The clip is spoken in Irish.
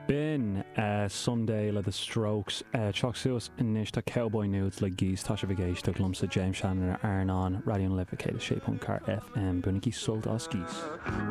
Bin Sunday le The Strokes Chuck Suas inis tá Cowboy Nudes le gís tá se bhgéis do glumsa James Shannon ar an Radio Live cé sé.car FM bunig í sold as gís.